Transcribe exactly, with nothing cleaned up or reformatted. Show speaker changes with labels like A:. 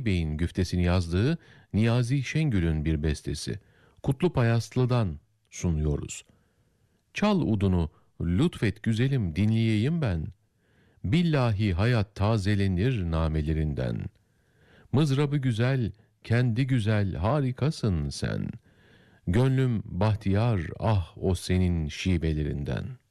A: Bey'in güftesini yazdığı Niyazi Şengül'ün bir bestesi. Kutlu Payaslı'dan sunuyoruz. Çal udunu, lütfet güzelim dinleyeyim ben. Billahi hayat tazelenir namelerinden. Mızrabı güzel, kendi güzel, harikasın sen. Gönlüm bahtiyar, ah o senin şivelerinden.''